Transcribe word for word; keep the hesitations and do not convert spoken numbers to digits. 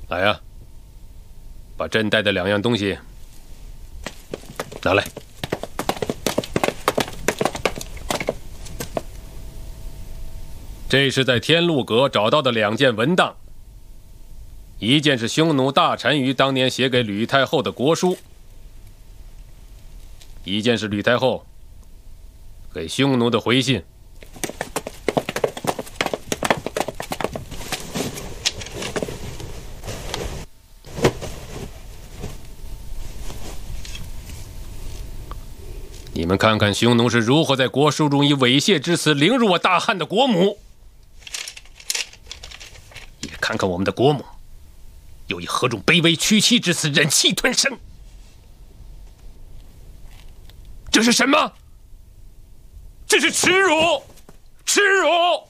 来呀，把朕带的两样东西拿来。这是在天禄阁找到的两件文档，一件是匈奴大单于当年写给吕太后的国书，一件是吕太后给匈奴的回信。你们看看匈奴是如何在国书中以猥亵之词凌辱我大汉的国母，也看看我们的国母又以何种卑微屈膝之词忍气吞声。这是什么？这是耻辱！耻辱！